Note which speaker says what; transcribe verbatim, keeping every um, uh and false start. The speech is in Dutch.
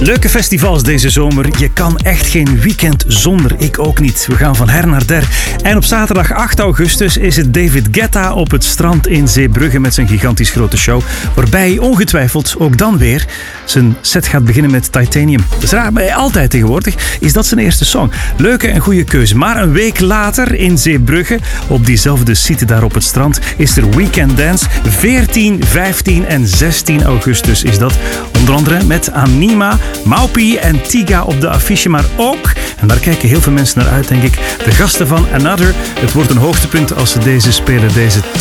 Speaker 1: Leuke festivals deze zomer. Je kan echt geen weekend zonder. Ik ook niet. We gaan van her naar der. En op zaterdag acht augustus is het David Guetta op het strand in Zeebrugge met zijn gigantisch grote show. Waarbij hij ongetwijfeld ook dan weer zijn set gaat beginnen met Titanium. Dat is raar, maar altijd tegenwoordig is dat zijn eerste song. Leuke en goede keuze. Maar een week later in Zeebrugge, op diezelfde site daar op het strand, is er Weekend Dance. veertien, vijftien en zestien augustus is dat. Onder andere met Anima, Maupi en Tiga op de affiche, maar ook, en daar kijken heel veel mensen naar uit denk ik, de gasten van Another. Het wordt een hoogtepunt als ze deze spelen, deze